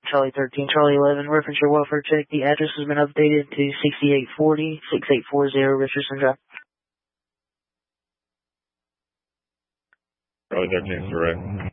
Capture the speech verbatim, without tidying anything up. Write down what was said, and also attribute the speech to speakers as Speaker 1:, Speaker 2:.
Speaker 1: Charlie thirteen, Charlie eleven, reference your welfare check. The address has been updated to sixty-eight forty, sixty-eight forty Richardson Drive.
Speaker 2: Charlie thirteen, correct.